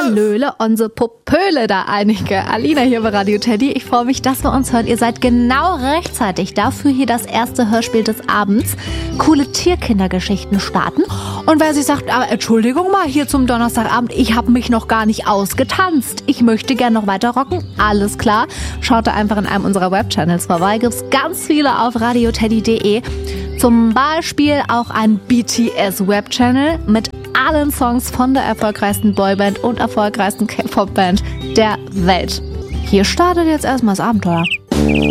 Hallöle, unsere Popöle da einige. Alina hier bei Radio Teddy. Ich freue mich, dass wir uns hören. Ihr seid genau rechtzeitig dafür hier das erste Hörspiel des Abends. Coole Tierkindergeschichten starten. Und wer sich sagt, aber Entschuldigung mal, hier zum Donnerstagabend, ich habe mich noch gar nicht ausgetanzt. Ich möchte gerne noch weiter rocken. Alles klar. Schaut da einfach in einem unserer Webchannels vorbei. Gibt's ganz viele auf radioteddy.de. Zum Beispiel auch ein BTS-Webchannel mit allen Songs von der erfolgreichsten Boyband und erfolgreichsten K-Pop-Band der Welt. Hier startet jetzt erstmal das Abenteuer.